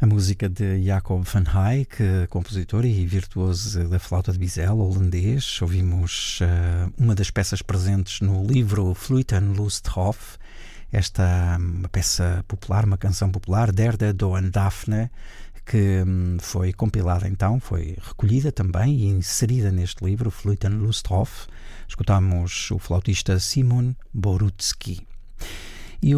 A música de Jacob van Eyck, compositor e virtuoso da flauta de bisel holandês. Ouvimos uma das peças presentes no livro Fluiten Lust Hof. Esta uma peça popular, uma canção popular, Derde Doan Daphne, que foi compilada então, foi recolhida também e inserida neste livro, Fluiten Lust Hof. Escutamos o flautista Simon Borutsky. E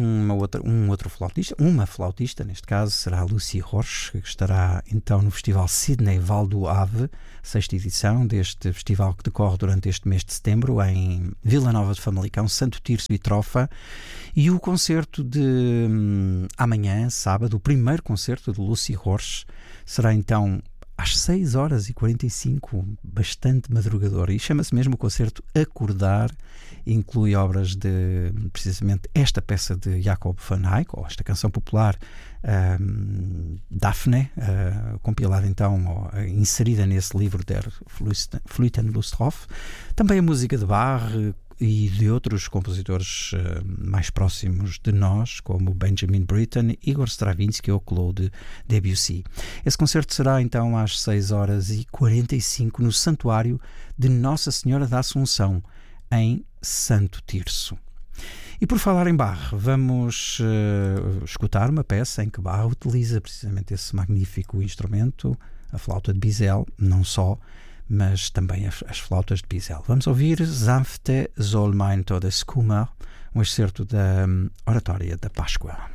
uma flautista, neste caso, será a Lucy Roche, que estará então no Festival Sydney Val do Ave, 6ª edição deste festival que decorre durante este mês de setembro em Vila Nova de Famalicão, Santo Tirso e Trofa. E o concerto de amanhã, sábado, o primeiro concerto de Lucy Roche, será então às 6h45, bastante madrugador, e chama-se mesmo o concerto Acordar. Inclui obras de, precisamente, esta peça de Jacob van Eyck, ou esta canção popular Daphne, compilada então, inserida nesse livro Der Fluiten Lust Hof. Também a música de Bach e de outros compositores mais próximos de nós, como Benjamin Britten, Igor Stravinsky ou Claude Debussy. Esse concerto será então às 6h45 no Santuário de Nossa Senhora da Assunção, em Santo Tirso. E por falar em Bach, vamos escutar uma peça em que Bach utiliza precisamente esse magnífico instrumento, a flauta de bisel, não só, mas também as flautas de bisel. Vamos ouvir Sanfte soll mein Todeskummer, um excerto da Oratória da Páscoa.